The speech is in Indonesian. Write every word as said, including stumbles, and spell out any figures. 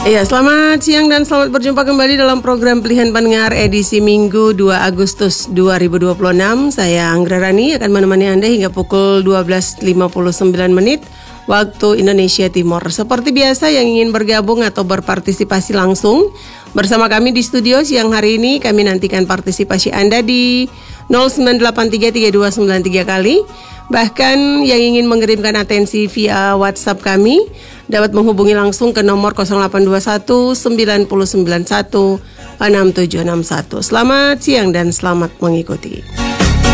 Iya, selamat siang dan selamat berjumpa kembali dalam program Pilihan Pendengar edisi Minggu dua Agustus dua ribu dua puluh enam. Saya Anggra Rani akan menemani Anda hingga pukul dua belas lima puluh sembilan menit waktu Indonesia Timur. Seperti biasa, yang ingin bergabung atau berpartisipasi langsung bersama kami di studio siang hari ini, kami nantikan partisipasi Anda di nol sembilan delapan tiga tiga dua sembilan tiga kali. Bahkan yang ingin mengirimkan atensi via WhatsApp kami dapat menghubungi langsung ke nomor nol delapan dua satu sembilan sembilan satu enam tujuh enam satu. Selamat siang dan selamat mengikuti.